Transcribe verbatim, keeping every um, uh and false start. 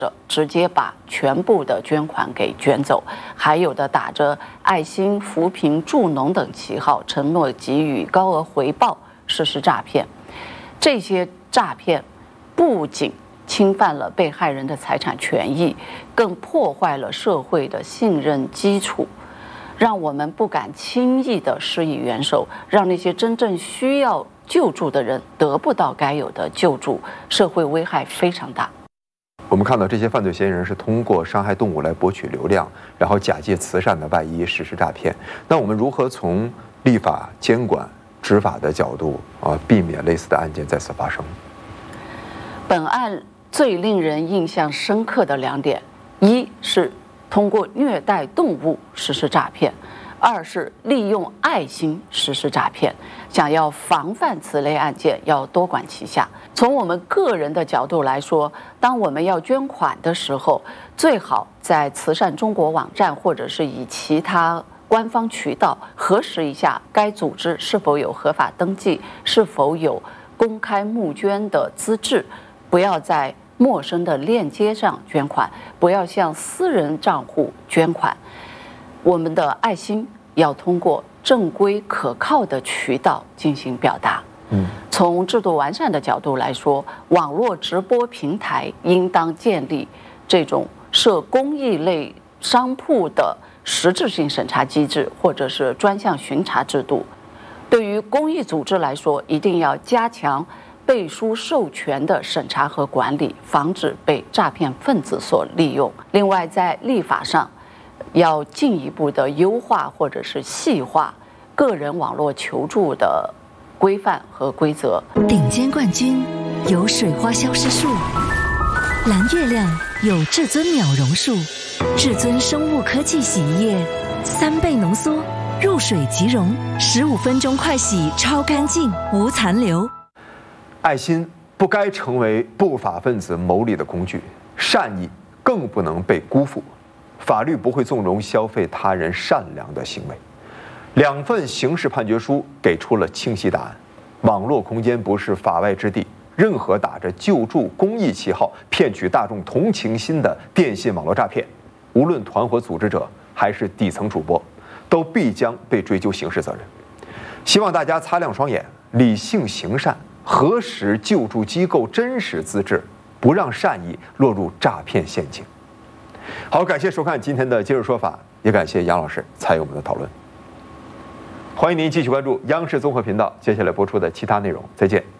直接把全部的捐款给卷走，还有的打着爱心、扶贫、助农等旗号，承诺给予高额回报，实施诈骗。这些诈骗不仅侵犯了被害人的财产权益，更破坏了社会的信任基础，让我们不敢轻易地施以援手，让那些真正需要救助的人得不到该有的救助，社会危害非常大。 我们看到这些犯罪嫌疑人是通过伤害动物来博取流量，然后假借慈善的外衣实施诈骗。那我们如何从立法监管执法的角度啊，避免类似的案件再次发生？ 本案最令人印象深刻的两点，一是通过虐待动物实施诈骗，二是利用爱心实施诈骗。想要防范此类案件，要多管齐下。从我们个人的角度来说，当我们要捐款的时候，最好在慈善中国网站或者是以其他官方渠道核实一下该组织是否有合法登记，是否有公开募捐的资质，不要在陌生的链接上捐款，不要向私人账户捐款。我们的爱心要通过正规可靠的渠道进行表达。嗯，从制度完善的角度来说，网络直播平台应当建立这种涉公益类商铺的实质性审查机制，或者是专项巡查制度。对于公益组织来说，一定要加强背书授权的审查和管理，防止被诈骗分子所利用。另外，在立法上要进一步的优化或者是细化个人网络求助的规范和规则。 顶尖冠军有水花消失术，蓝月亮有至尊秒溶术，至尊生物科技洗衣液三倍浓缩，入水即溶，十五分钟快洗超干净，无残留。 爱心不该成为不法分子牟利的工具，善意更不能被辜负。法律不会纵容消费他人善良的行为。两份刑事判决书给出了清晰答案：网络空间不是法外之地，任何打着救助公益旗号骗取大众同情心的电信网络诈骗，无论团伙组织者还是底层主播，都必将被追究刑事责任。希望大家擦亮双眼，理性行善，核实救助机构真实资质，不让善意落入诈骗陷阱。好，感谢收看今天的今日说法，也感谢杨老师参与我们的讨论。欢迎您继续关注央视综合频道接下来播出的其他内容，再见。